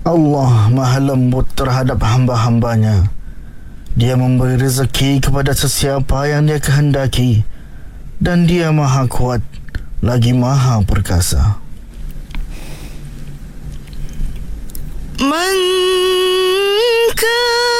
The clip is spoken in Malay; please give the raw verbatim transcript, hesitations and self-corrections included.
Allah maha lembut terhadap hamba-hambanya. Dia memberi rezeki kepada sesiapa yang dia kehendaki, dan dia maha kuat lagi maha perkasa. Man